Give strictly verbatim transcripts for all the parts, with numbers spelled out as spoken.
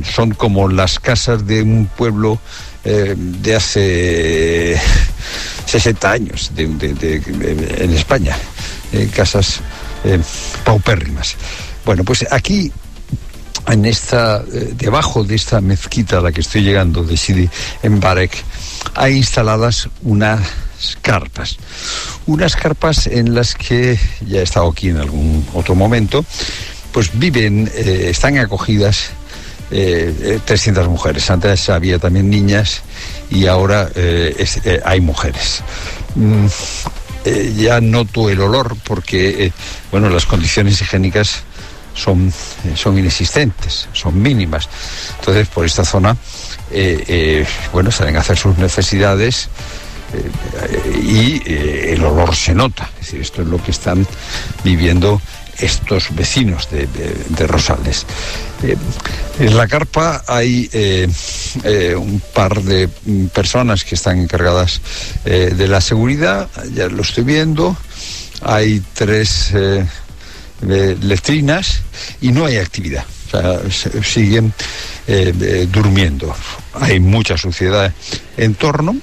son como las casas de un pueblo eh, de hace sesenta años de, de, de, de, en España, eh, casas eh, paupérrimas. Bueno, pues aquí, en esta, eh, debajo de esta mezquita a la que estoy llegando, de Sidi Mbarek, hay instaladas unas carpas. Unas carpas en las que, ya he estado aquí en algún otro momento, pues viven, eh, están acogidas eh, trescientas mujeres. Antes había también niñas y ahora eh, es, eh, hay mujeres. Mm, eh, ya noto el olor porque, eh, bueno, las condiciones higiénicas son, eh, son inexistentes, son mínimas. Entonces, por esta zona, eh, eh, bueno, salen a hacer sus necesidades eh, y eh, el olor se nota. Es decir, esto es lo que están viviendo estos vecinos de, de, de Rosales. Eh, en la carpa hay eh, eh, un par de personas que están encargadas eh, de la seguridad, ya lo estoy viendo. Hay tres eh, eh, letrinas y no hay actividad. O sea, se, siguen eh, eh, durmiendo. Hay mucha suciedad en torno.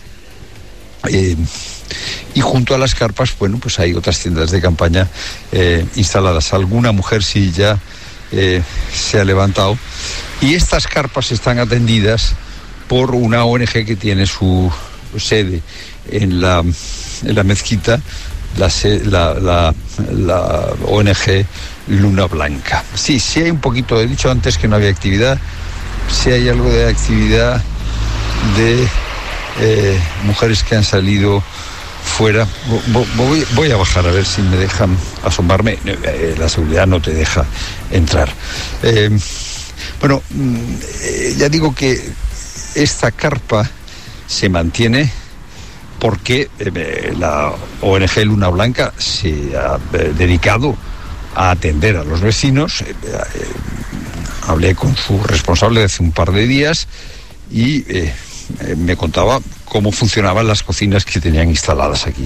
Eh, y junto a las carpas, bueno, pues hay otras tiendas de campaña eh, instaladas. Alguna mujer sí ya eh, se ha levantado. Y estas carpas están atendidas por una O N G que tiene su sede en la, en la mezquita, la, la, la, la O N G Luna Blanca. Sí, sí hay un poquito, he dicho antes que no había actividad, sí hay algo de actividad de eh, mujeres que han salido fuera. Voy, voy a bajar a ver si me dejan asomarme. La seguridad no te deja entrar. Eh, bueno, ya digo que esta carpa se mantiene porque eh, la O N G Luna Blanca se ha eh, dedicado a atender a los vecinos. Eh, eh, hablé con su responsable hace un par de días y eh, eh, me contaba cómo funcionaban las cocinas que tenían instaladas aquí.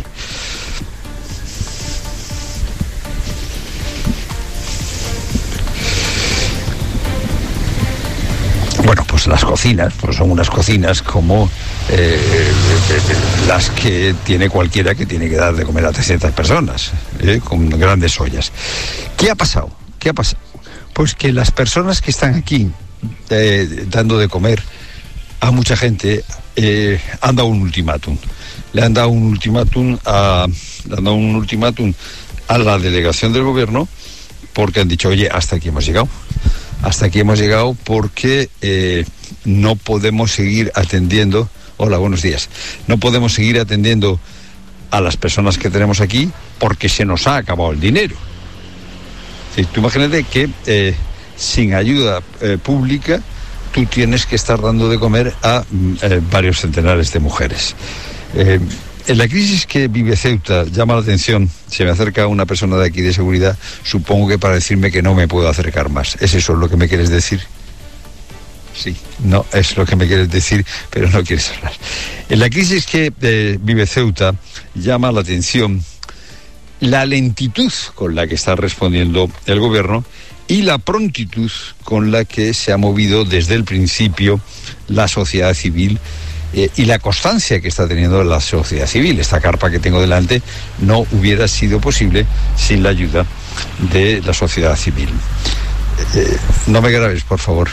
Bueno, pues las cocinas, pues son unas cocinas como eh, las que tiene cualquiera que tiene que dar de comer a trescientas personas, eh, con grandes ollas. ¿Qué ha pasado? ¿Qué ha pasado? Pues que las personas que están aquí eh, dando de comer a mucha gente eh, han dado un ultimátum. Le han dado un ultimátum a, le han dado un ultimátum a la delegación del gobierno porque han dicho, oye, hasta aquí hemos llegado. Hasta aquí hemos llegado porque eh, no podemos seguir atendiendo. Hola, buenos días. No podemos seguir atendiendo a las personas que tenemos aquí porque se nos ha acabado el dinero. Sí, tú imagínate que eh, sin ayuda eh, pública tú tienes que estar dando de comer a eh, varios centenares de mujeres. Eh, en la crisis que vive Ceuta llama la atención, se me acerca una persona de aquí de seguridad, supongo que para decirme que no me puedo acercar más. ¿Es eso lo que me quieres decir? Sí, no, es lo que me quieres decir, pero no quieres hablar. En la crisis que eh, vive Ceuta llama la atención la lentitud con la que está respondiendo el gobierno y la prontitud con la que se ha movido desde el principio la sociedad civil eh, y la constancia que está teniendo la sociedad civil. Esta carpa que tengo delante no hubiera sido posible sin la ayuda de la sociedad civil. Eh, no me grabes, por favor.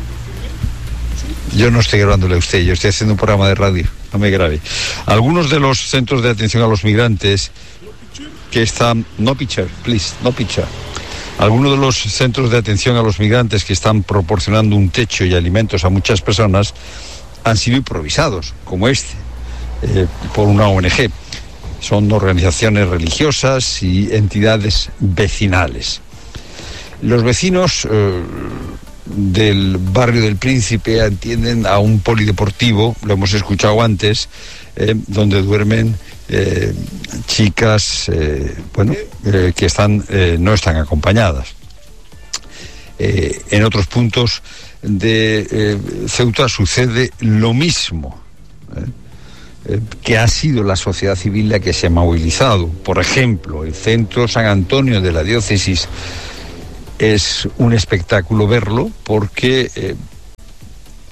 Yo no estoy grabándole a usted, yo estoy haciendo un programa de radio, no me grabe. Algunos de los centros de atención a los migrantes que están... No picture, please, no picture. Algunos de los centros de atención a los migrantes que están proporcionando un techo y alimentos a muchas personas han sido improvisados, como este, eh, por una O N G. Son organizaciones religiosas y entidades vecinales. Los vecinos eh, del barrio del Príncipe atienden a un polideportivo, lo hemos escuchado antes, eh, donde duermen Eh, chicas eh, bueno eh, que están eh, no están acompañadas. Eh, en otros puntos de eh, Ceuta sucede lo mismo, eh, eh, que ha sido la sociedad civil la que se ha movilizado. Por ejemplo, el centro San Antonio de la diócesis es un espectáculo verlo porque eh,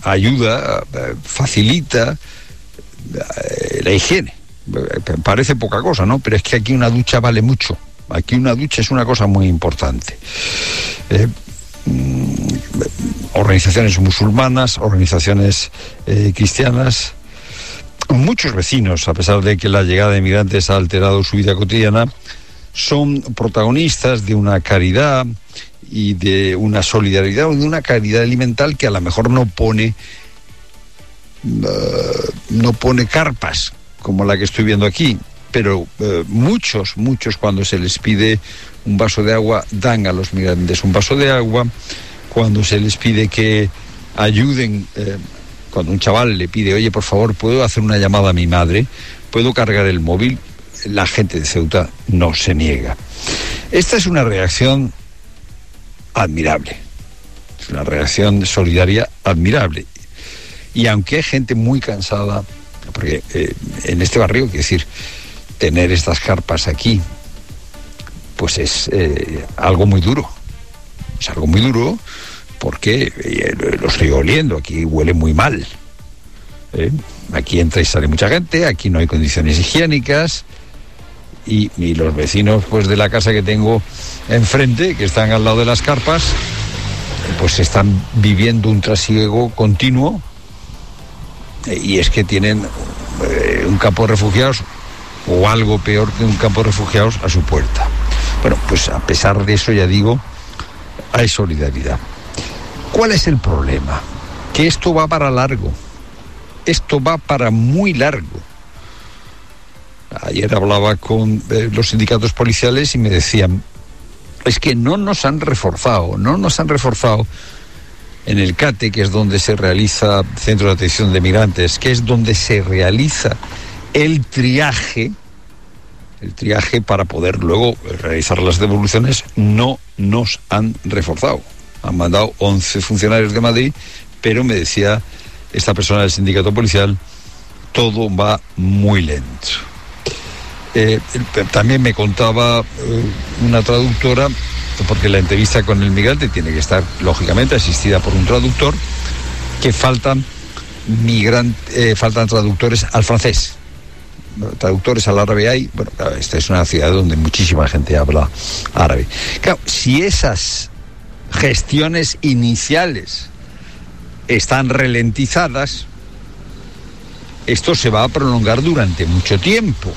ayuda, eh, facilita eh, la higiene. Eh, parece poca cosa, ¿no? Pero es que aquí una ducha vale mucho. Aquí una ducha es una cosa muy importante. Eh, organizaciones musulmanas, organizaciones eh, cristianas, muchos vecinos, a pesar de que la llegada de inmigrantes ha alterado su vida cotidiana, son protagonistas de una caridad y de una solidaridad, de una caridad elemental que a lo mejor no pone uh, no pone carpas como la que estoy viendo aquí, pero uh, muchos, muchos cuando se les pide un vaso de agua, dan a los migrantes un vaso de agua. Cuando se les pide que ayuden, eh, cuando un chaval le pide, oye, por favor, ¿puedo hacer una llamada a mi madre? ¿Puedo cargar el móvil? La gente de Ceuta no se niega. Esta es una reacción admirable, es una reacción solidaria admirable. Y aunque hay gente muy cansada, porque eh, en este barrio, quiero decir, tener estas carpas aquí, pues es eh, algo muy duro. Es algo muy duro porque eh, lo estoy oliendo, aquí huele muy mal. ¿Eh? Aquí entra y sale mucha gente, aquí no hay condiciones higiénicas y, y los vecinos pues de la casa que tengo enfrente, que están al lado de las carpas, pues están viviendo un trasiego continuo eh, y es que tienen eh, un campo de refugiados o algo peor que un campo de refugiados a su puerta. Bueno, pues a pesar de eso, ya digo, hay solidaridad. ¿Cuál es el problema? Que esto va para largo. Esto va para muy largo. Ayer hablaba con eh, los sindicatos policiales y me decían, es que no nos han reforzado, no nos han reforzado en el CATE, que es donde se realiza Centro de Atención de Migrantes, que es donde se realiza el triaje, el triaje para poder luego realizar las devoluciones, no nos han reforzado. Han mandado once funcionarios de Madrid, pero me decía esta persona del sindicato policial, todo va muy lento. Eh, también me contaba eh, una traductora, porque la entrevista con el migrante tiene que estar, lógicamente, asistida por un traductor, que faltan, migrant, eh, faltan traductores al francés. Traductores al árabe hay, bueno, claro, esta es una ciudad donde muchísima gente habla árabe. Claro, si esas gestiones iniciales están ralentizadas, esto se va a prolongar durante mucho tiempo.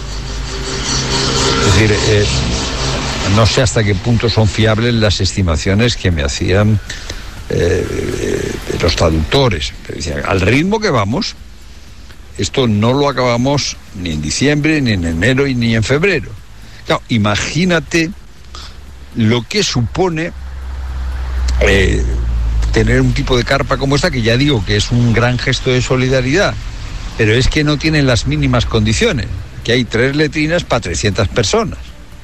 Es decir, eh, no sé hasta qué punto son fiables las estimaciones que me hacían eh, eh, los traductores. Decían, al ritmo que vamos, esto no lo acabamos ni en diciembre, ni en enero, ni en febrero. Claro, imagínate lo que supone eh, tener un tipo de carpa como esta, que ya digo que es un gran gesto de solidaridad, pero es que no tienen las mínimas condiciones, que hay tres letrinas para trescientas personas.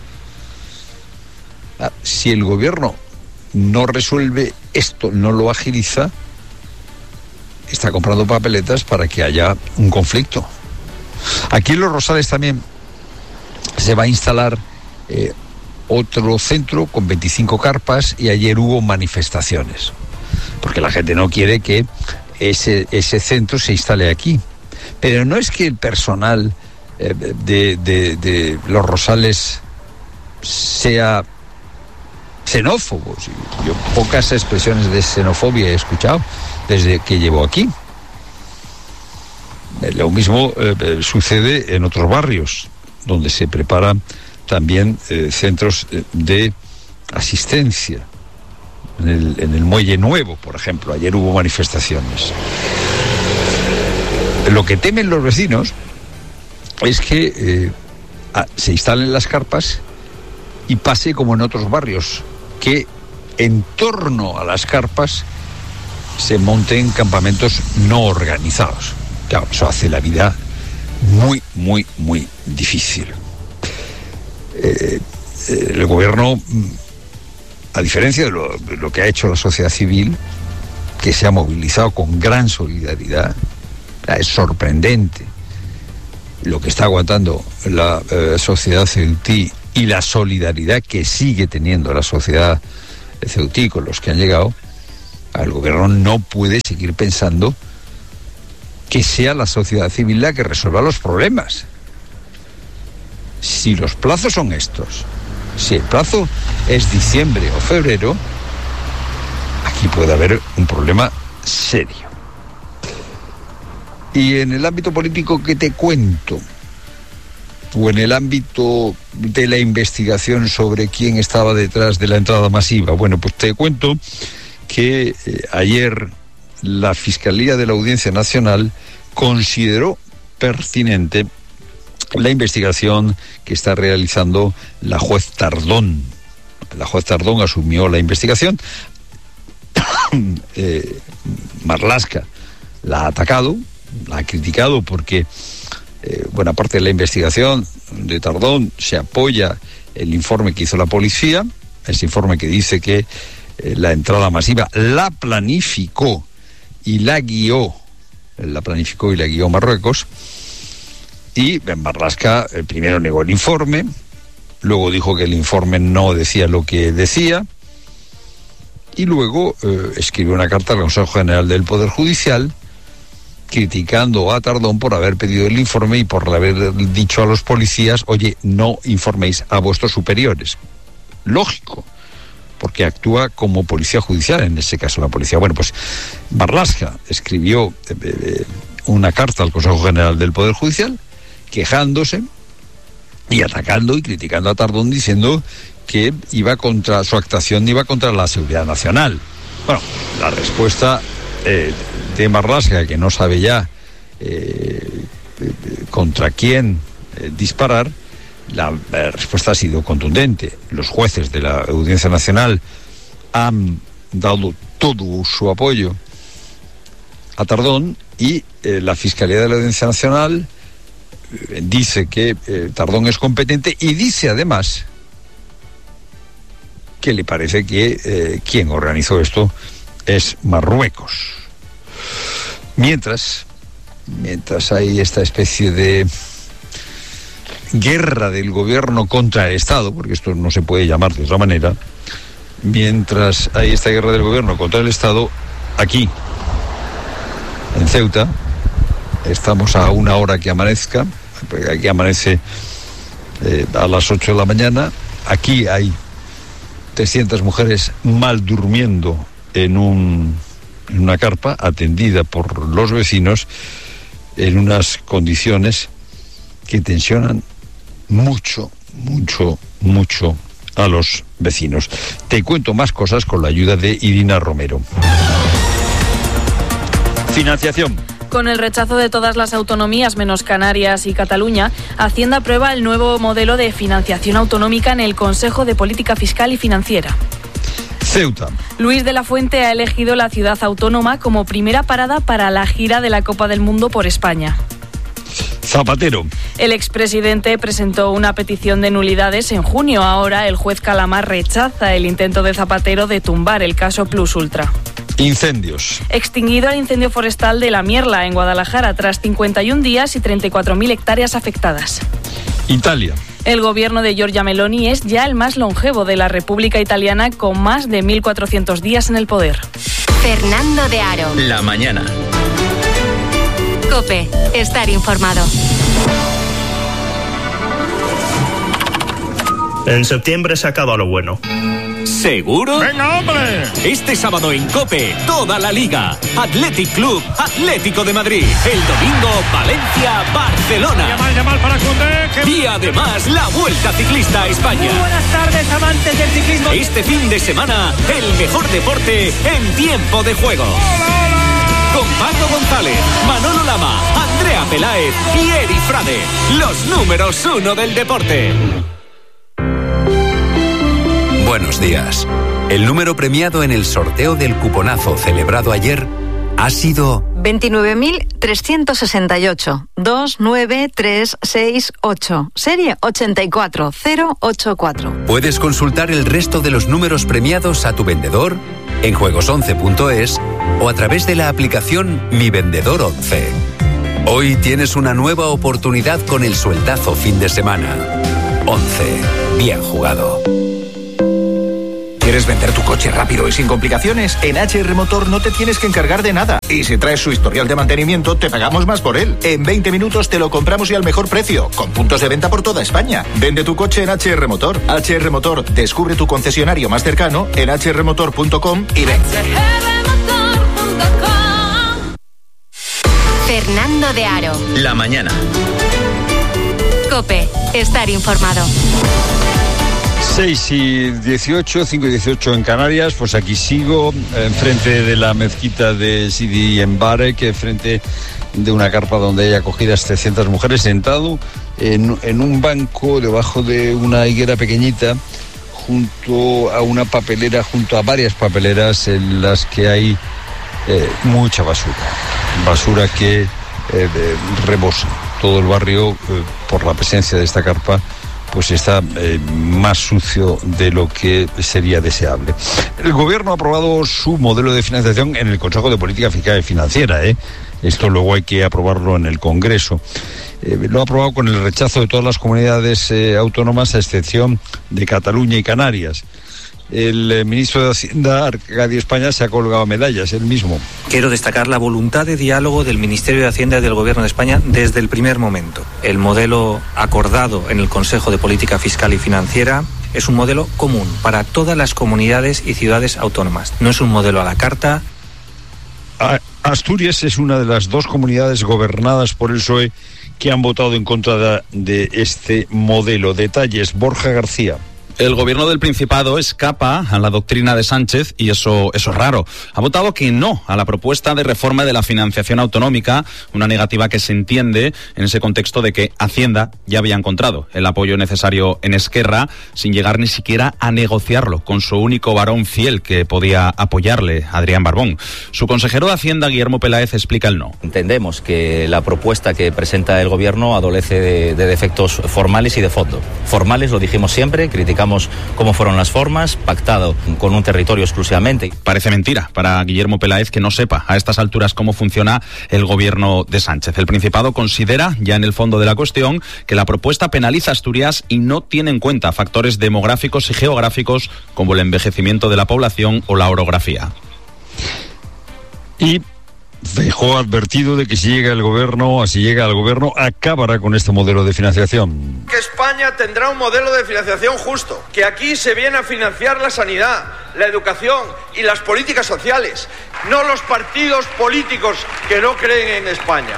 Ah, si el gobierno no resuelve esto, no lo agiliza, está comprando papeletas para que haya un conflicto. Aquí en Los Rosales también se va a instalar eh, otro centro con veinticinco carpas y ayer hubo manifestaciones, porque la gente no quiere que ese, ese centro se instale aquí. Pero no es que el personal eh, de, de, de Los Rosales sea xenófobo. Yo pocas expresiones de xenofobia he escuchado desde que llevo aquí. Lo mismo eh, sucede en otros barrios, donde se preparan también eh, centros de asistencia. En el, en el Muelle Nuevo, por ejemplo, ayer hubo manifestaciones. Lo que temen los vecinos es que eh, se instalen las carpas y pase como en otros barrios, que en torno a las carpas se monten campamentos no organizados. Claro, eso hace la vida muy, muy, muy difícil. Eh, el gobierno, a diferencia de lo, de lo que ha hecho la sociedad civil, que se ha movilizado con gran solidaridad, es sorprendente lo que está aguantando la eh, sociedad ceutí y la solidaridad que sigue teniendo la sociedad ceutí con los que han llegado. El gobierno no puede seguir pensando que sea la sociedad civil la que resuelva los problemas. Si los plazos son estos, si el plazo es diciembre o febrero, aquí puede haber un problema serio. Y en el ámbito político, ¿qué te cuento? O en el ámbito de la investigación sobre quién estaba detrás de la entrada masiva. Bueno, pues te cuento que eh, ayer la Fiscalía de la Audiencia Nacional consideró pertinente la investigación que está realizando la juez Tardón. La juez Tardón asumió la investigación. eh, Marlaska la ha atacado, la ha criticado porque eh, buena parte de la investigación de Tardón se apoya en el informe que hizo la policía, ese informe que dice que eh, la entrada masiva la planificó y la guió, la planificó y la guió Marruecos. Y Marlaska eh, primero negó el informe, luego dijo que el informe no decía lo que decía, y luego eh, escribió una carta al Consejo General del Poder Judicial criticando a Tardón por haber pedido el informe y por haber dicho a los policías, oye, no informéis a vuestros superiores. Lógico, porque actúa como policía judicial, en ese caso la policía. Bueno, pues Marlaska escribió eh, eh, una carta al Consejo General del Poder Judicial quejándose y atacando y criticando a Tardón, diciendo que iba contra su actuación, iba contra la seguridad nacional. Bueno, la respuesta eh, de Marlaska, que no sabe ya eh, contra quién eh, disparar, la, la respuesta ha sido contundente. Los jueces de la Audiencia Nacional han dado todo su apoyo a Tardón y eh, la Fiscalía de la Audiencia Nacional eh, dice que eh, Tardón es competente y dice además que le parece que eh, quien organizó esto es Marruecos. Mientras, mientras hay esta especie de guerra del gobierno contra el Estado, porque esto no se puede llamar de otra manera, mientras hay esta guerra del gobierno contra el Estado, aquí, en Ceuta, estamos a una hora que amanezca, porque aquí amanece eh, a las ocho de la mañana, aquí hay trescientas mujeres mal durmiendo en, un, en una carpa, atendida por los vecinos, en unas condiciones que tensionan mucho, mucho, mucho a los vecinos. Te cuento más cosas con la ayuda de Irina Romero. Financiación. Con el rechazo de todas las autonomías menos Canarias y Cataluña, Hacienda aprueba el nuevo modelo de financiación autonómica en el Consejo de Política Fiscal y Financiera. Ceuta. Luis de la Fuente ha elegido la ciudad autónoma como primera parada para la gira de la Copa del Mundo por España. Zapatero. El expresidente presentó una petición de nulidades en junio. Ahora el juez Calamar rechaza el intento de Zapatero de tumbar el caso Plus Ultra. Incendios. Extinguido el incendio forestal de La Mierla, en Guadalajara, tras cincuenta y un días y treinta y cuatro mil hectáreas afectadas. Italia. El gobierno de Giorgia Meloni es ya el más longevo de la República Italiana, con más de mil cuatrocientos días en el poder. Fernando de Aro. La mañana. COPE. Estar informado. En septiembre se acaba lo bueno. ¿Seguro? ¡Venga, hombre! Este sábado en COPE, toda la Liga. Athletic Club, Atlético de Madrid. El domingo, Valencia, Barcelona. Yamal, Yamal para Koundé. Que... Y además, la Vuelta Ciclista a España. Muy buenas tardes, amantes del ciclismo. Este fin de semana, el mejor deporte en tiempo de juego. ¡Hola, hola! Con Paco González, Manolo Lama, Andrea Peláez y Eri Frade. Los números uno del deporte. Buenos días. El número premiado en el sorteo del cuponazo celebrado ayer ha sido veintinueve mil trescientos sesenta y ocho, dos nueve tres seis ocho, serie ochenta y cuatro cero ochenta y cuatro. Puedes consultar el resto de los números premiados a tu vendedor en juegos once punto es o a través de la aplicación Mi Vendedor once. Hoy tienes una nueva oportunidad con el sueldazo fin de semana. once. Bien jugado. ¿Quieres vender tu coche rápido y sin complicaciones? En H R Motor no te tienes que encargar de nada. Y si traes su historial de mantenimiento, te pagamos más por él. En veinte minutos te lo compramos y al mejor precio, con puntos de venta por toda España. Vende tu coche en H R Motor. H R Motor, descubre tu concesionario más cercano en h r motor punto com y ven. Fernando de Aro. La mañana. COPE. Estar informado. seis y dieciocho, cinco y dieciocho en Canarias. Pues aquí sigo, enfrente de la mezquita de Sidi Embare, que enfrente de una carpa donde hay acogidas trescientas mujeres, sentado en, en un banco debajo de una higuera pequeñita, junto a una papelera, junto a varias papeleras en las que hay eh, mucha basura. Basura que eh, rebosa. Todo el barrio, eh, por la presencia de esta carpa, pues está eh, más sucio de lo que sería deseable. El gobierno ha aprobado su modelo de financiación en el Consejo de Política Fiscal y Financiera, ¿eh? Esto luego hay que aprobarlo en el Congreso. Eh, lo ha aprobado con el rechazo de todas las comunidades eh, autónomas, a excepción de Cataluña y Canarias. El eh, ministro de Hacienda, Arcadio España, se ha colgado medallas, él mismo. Quiero destacar la voluntad de diálogo del Ministerio de Hacienda y del Gobierno de España desde el primer momento. El modelo acordado en el Consejo de Política Fiscal y Financiera es un modelo común para todas las comunidades y ciudades autónomas. No es un modelo a la carta. A- Asturias es una de las dos comunidades gobernadas por el P S O E que han votado en contra de, de este modelo. Detalles, Borja García. El gobierno del Principado escapa a la doctrina de Sánchez y eso, eso es raro. Ha votado que no a la propuesta de reforma de la financiación autonómica, una negativa que se entiende en ese contexto de que Hacienda ya había encontrado el apoyo necesario en Esquerra, sin llegar ni siquiera a negociarlo con su único varón fiel que podía apoyarle, Adrián Barbón. Su consejero de Hacienda, Guillermo Peláez, explica el no. Entendemos que la propuesta que presenta el gobierno adolece de, de defectos formales y de fondo. Formales, lo dijimos siempre, criticamos cómo fueron las formas, pactado con un territorio exclusivamente. Parece mentira para Guillermo Peláez que no sepa a estas alturas cómo funciona el gobierno de Sánchez. El Principado considera, ya en el fondo de la cuestión, que la propuesta penaliza a Asturias y no tiene en cuenta factores demográficos y geográficos como el envejecimiento de la población o la orografía. Y Feijóo ha advertido de que si llega el gobierno, o si llega al gobierno, acabará con este modelo de financiación. Que España tendrá un modelo de financiación justo, que aquí se viene a financiar la sanidad, la educación y las políticas sociales, no los partidos políticos que no creen en España.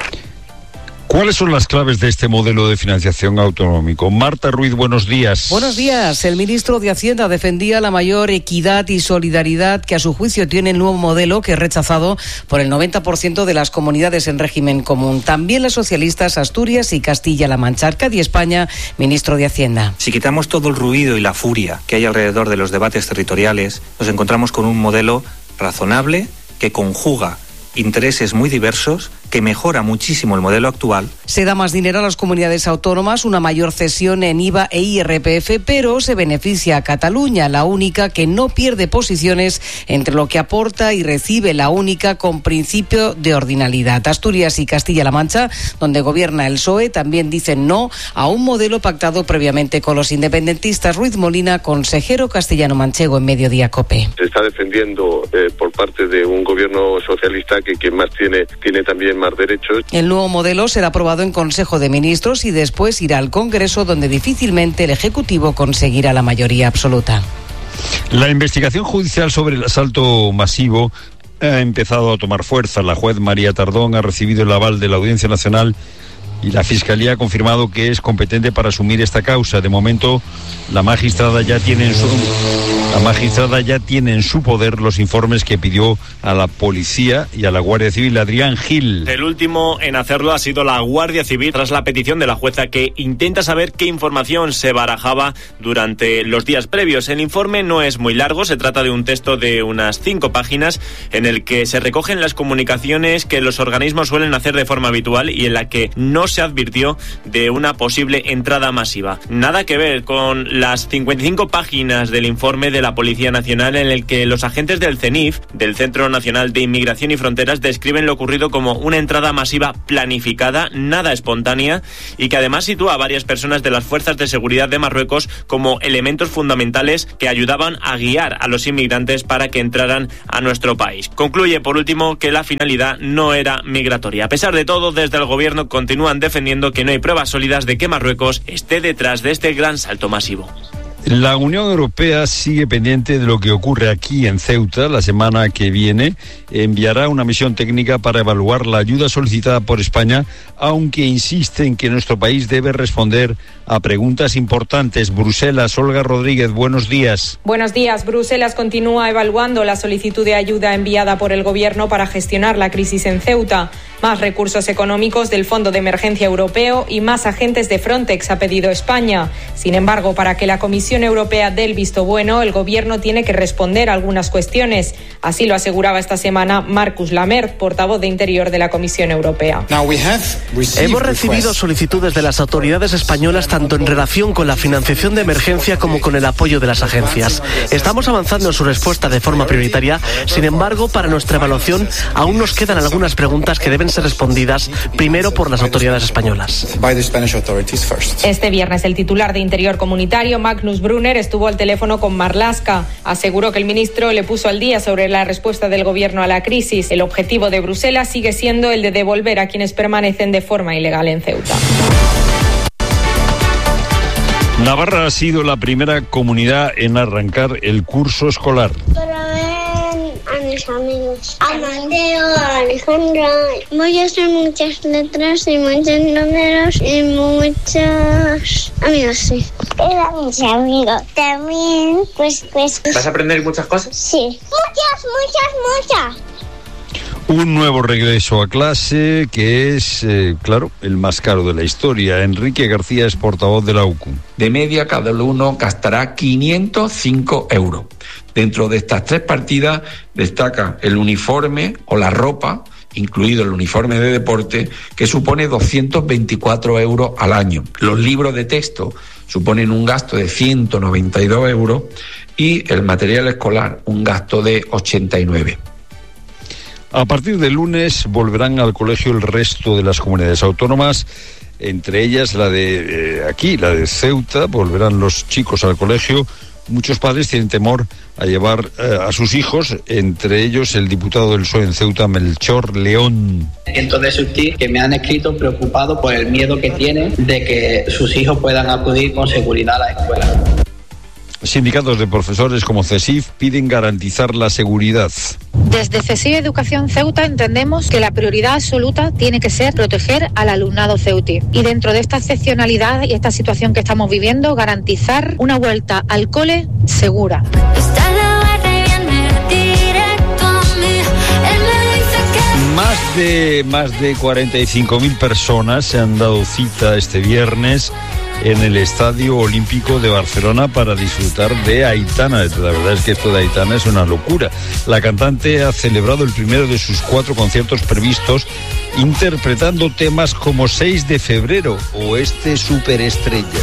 ¿Cuáles son las claves de este modelo de financiación autonómico? Marta Ruiz, buenos días. Buenos días. El ministro de Hacienda defendía la mayor equidad y solidaridad que a su juicio tiene el nuevo modelo, que es rechazado por el noventa por ciento de las comunidades en régimen común. También las socialistas Asturias y Castilla-La Mancha. Arcadio España, ministro de Hacienda. Si quitamos todo el ruido y la furia que hay alrededor de los debates territoriales, nos encontramos con un modelo razonable que conjuga intereses muy diversos, que mejora muchísimo el modelo actual. Se da más dinero a las comunidades autónomas, una mayor cesión en I V A e I R P F, pero se beneficia a Cataluña, la única que no pierde posiciones entre lo que aporta y recibe, la única con principio de ordinalidad. Asturias y Castilla-La Mancha, donde gobierna el P S O E, también dicen no a un modelo pactado previamente con los independentistas. Ruiz Molina, consejero castellano-manchego en Mediodía COPE. Se está defendiendo eh, por parte de un gobierno socialista que quien más tiene, tiene también más derechos. El nuevo modelo será aprobado en Consejo de Ministros y después irá al Congreso, donde difícilmente el Ejecutivo conseguirá la mayoría absoluta. La investigación judicial sobre el asalto masivo ha empezado a tomar fuerza. La juez María Tardón ha recibido el aval de la Audiencia Nacional y la Fiscalía ha confirmado que es competente para asumir esta causa. De momento, la magistrada ya tiene en su, la magistrada ya tiene en su poder los informes que pidió a la policía y a la Guardia Civil. Adrián Gil. El último en hacerlo ha sido la Guardia Civil, tras la petición de la jueza, que intenta saber qué información se barajaba durante los días previos. El informe no es muy largo, se trata de un texto de unas cinco páginas en el que se recogen las comunicaciones que los organismos suelen hacer de forma habitual y en la que no no se advirtió de una posible entrada masiva. Nada que ver con las cincuenta y cinco páginas del informe de la Policía Nacional en el que los agentes del CENIF, del Centro Nacional de Inmigración y Fronteras, describen lo ocurrido como una entrada masiva planificada, nada espontánea, y que además sitúa a varias personas de las fuerzas de seguridad de Marruecos como elementos fundamentales que ayudaban a guiar a los inmigrantes para que entraran a nuestro país. Concluye, por último, que la finalidad no era migratoria. A pesar de todo, desde el gobierno continúan defendiendo que no hay pruebas sólidas de que Marruecos esté detrás de este gran salto masivo. La Unión Europea sigue pendiente de lo que ocurre aquí en Ceuta. La semana que viene enviará una misión técnica para evaluar la ayuda solicitada por España, aunque insiste en que nuestro país debe responder a preguntas importantes. Bruselas, Olga Rodríguez, buenos días. Buenos días. Bruselas continúa evaluando la solicitud de ayuda enviada por el Gobierno para gestionar la crisis en Ceuta. Más recursos económicos del Fondo de Emergencia Europeo y más agentes de Frontex ha pedido España. Sin embargo, para que la Comisión Europea dé el visto bueno, el Gobierno tiene que responder a algunas cuestiones. Así lo aseguraba esta semana Marcus Lamert, portavoz de Interior de la Comisión Europea. Hemos recibido solicitudes de las autoridades españolas tanto en relación con la financiación de emergencia como con el apoyo de las agencias. Estamos avanzando en su respuesta de forma prioritaria. Sin embargo, para nuestra evaluación aún nos quedan algunas preguntas que deben ser respondidas primero por las autoridades españolas. Este viernes el titular de Interior Comunitario, Magnus Brunner, estuvo al teléfono con Marlaska. Aseguró que el ministro le puso al día sobre la respuesta del Gobierno a la crisis. El objetivo de Bruselas sigue siendo el de devolver a quienes permanecen de forma ilegal en Ceuta. Navarra ha sido la primera comunidad en arrancar el curso escolar. Para ver a mis amigos, a Mateo, a Alejandra. Voy a hacer muchas letras y muchos números y muchos amigos, sí. Era mis amigos también, pues, pues. ¿Vas a aprender muchas cosas? Sí. Muchas, muchas, muchas. Un nuevo regreso a clase que es, eh, claro, el más caro de la historia. Enrique García es portavoz de la U C U. De media, cada alumno gastará quinientos cinco euros. Dentro de estas tres partidas destaca el uniforme o la ropa, incluido el uniforme de deporte, que supone doscientos veinticuatro euros al año. Los libros de texto suponen un gasto de ciento noventa y dos euros y el material escolar un gasto de ochenta y nueve. A partir del lunes volverán al colegio el resto de las comunidades autónomas, entre ellas la de eh, aquí, la de Ceuta. Volverán los chicos al colegio. Muchos padres tienen temor a llevar eh, a sus hijos, entre ellos el diputado del P S O E en Ceuta, Melchor León. Cientos de sus tíos que me han escrito preocupados por el miedo que tienen de que sus hijos puedan acudir con seguridad a la escuela. Sindicatos de profesores como CESIF piden garantizar la seguridad. Desde CESIF Educación Ceuta entendemos que la prioridad absoluta tiene que ser proteger al alumnado ceutí. Y dentro de esta excepcionalidad y esta situación que estamos viviendo, garantizar una vuelta al cole segura. Más de, más de cuarenta y cinco mil personas se han dado cita este viernes en el Estadio Olímpico de Barcelona para disfrutar de Aitana. La verdad es que esto de Aitana es una locura. La cantante ha celebrado el primero de sus cuatro conciertos previstos interpretando temas como seis de febrero o este Superestrella.